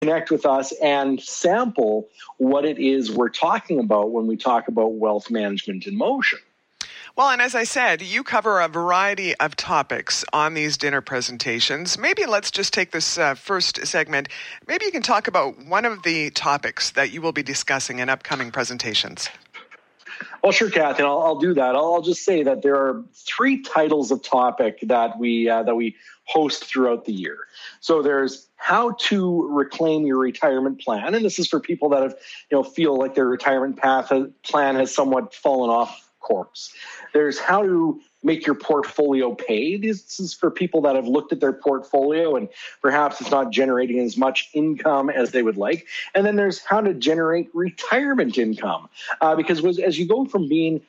connect with us and sample what it is we're talking about when we talk about wealth management in motion. Well, and as I said, you cover a variety of topics on these dinner presentations. Maybe let's just take this first segment. Maybe you can talk about one of the topics that you will be discussing in upcoming presentations. Well, sure, Kathy, I'll do that. I'll just say that there are 3 titles of topic that we host throughout the year. So there's how to reclaim your retirement plan, and this is for people that have, feel like their retirement plan has somewhat fallen off course. There's how to make your portfolio pay. This is for people that have looked at their portfolio and perhaps it's not generating as much income as they would like. And then there's how to generate retirement income. Because as you go from being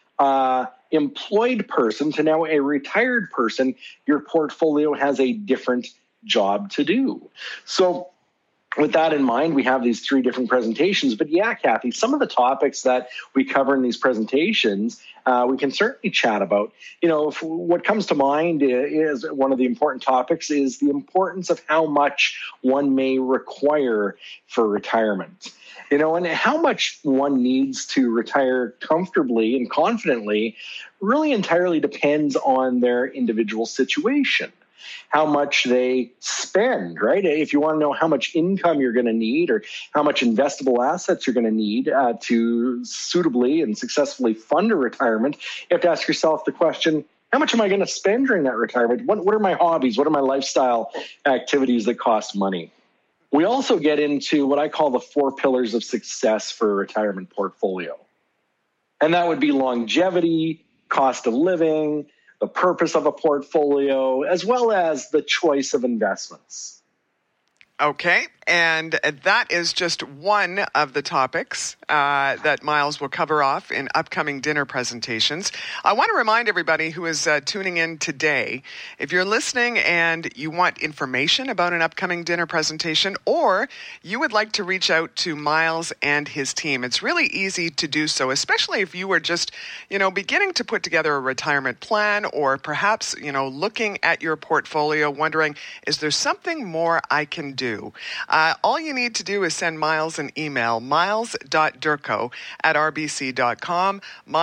employed person to now a retired person, your portfolio has a different job to do. So with that in mind, we have these 3 different presentations. But yeah, Kathy, some of the topics that we cover in these presentations, we can certainly chat about. What comes to mind is one of the important topics is the importance of how much one may require for retirement. And how much one needs to retire comfortably and confidently really entirely depends on their individual situation. How much they spend, right? If you want to know how much income you're going to need or how much investable assets you're going to need to suitably and successfully fund a retirement, you have to ask yourself the question, how much am I going to spend during that retirement? What are my hobbies? What are my lifestyle activities that cost money? We also get into what I call the 4 pillars of success for a retirement portfolio. And that would be longevity, cost of living, the purpose of a portfolio, as well as the choice of investments. Okay, and that is just one of the topics that Miles will cover off in upcoming dinner presentations. I want to remind everybody who is tuning in today, if you're listening and you want information about an upcoming dinner presentation, or you would like to reach out to Miles and his team, it's really easy to do so, especially if you were just, beginning to put together a retirement plan, or perhaps, looking at your portfolio, wondering, is there something more I can do? All you need to do is send Miles an email, miles.derco@rbc.com,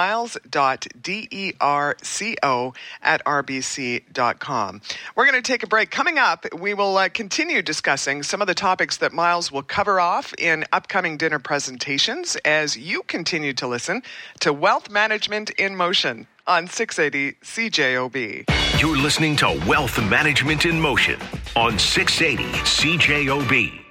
miles.derco@rbc.com. We're going to take a break. Coming up, we will continue discussing some of the topics that Miles will cover off in upcoming dinner presentations as you continue to listen to Wealth Management in Motion on 680 CJOB. You're listening to Wealth Management in Motion on 680 CJOB.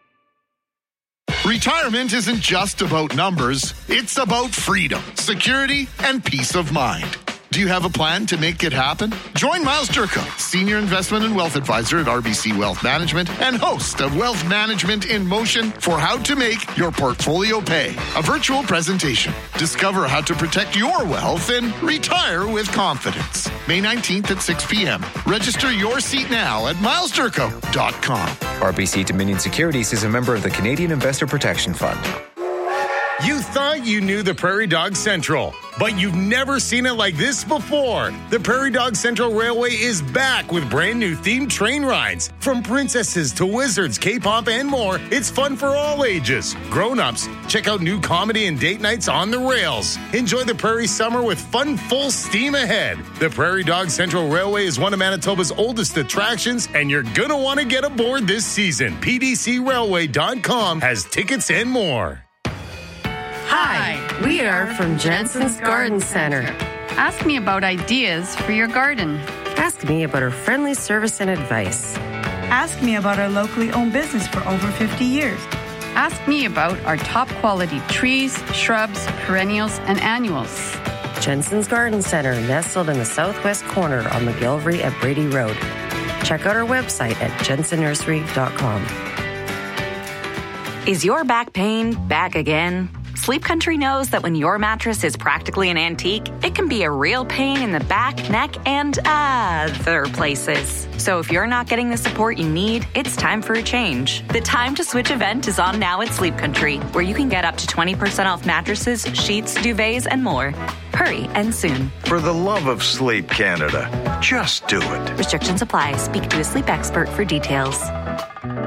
Retirement isn't just about numbers, it's about freedom, security, and peace of mind. Do you have a plan to make it happen? Join Miles Derco, Senior Investment and Wealth Advisor at RBC Wealth Management and host of Wealth Management in Motion for how to make your portfolio pay, a virtual presentation. Discover how to protect your wealth and retire with confidence. May 19th at 6 p.m. Register your seat now at milesderco.com. RBC Dominion Securities is a member of the Canadian Investor Protection Fund. You thought you knew the Prairie Dog Central, but you've never seen it like this before. The Prairie Dog Central Railway is back with brand new themed train rides. From princesses to wizards, K-pop, and more, it's fun for all ages. Grown-ups, check out new comedy and date nights on the rails. Enjoy the Prairie Summer with fun full steam ahead. The Prairie Dog Central Railway is one of Manitoba's oldest attractions, and you're going to want to get aboard this season. PDCRailway.com has tickets and more. Hi, we are from Jensen's Garden Center. Ask me about ideas for your garden. Ask me about our friendly service and advice. Ask me about our locally owned business for over 50 years. Ask me about our top quality trees, shrubs, perennials, and annuals. Jensen's Garden Center, nestled in the southwest corner on McGillivray at Brady Road. Check out our website at jensennursery.com. Is your back pain back again? Sleep Country knows that when your mattress is practically an antique, it can be a real pain in the back, neck, and other places. So if you're not getting the support you need, it's time for a change. The Time to Switch event is on now at Sleep Country, where you can get up to 20% off mattresses, sheets, duvets, and more. Hurry and soon. For the love of Sleep Canada, just do it. Restrictions apply. Speak to a sleep expert for details.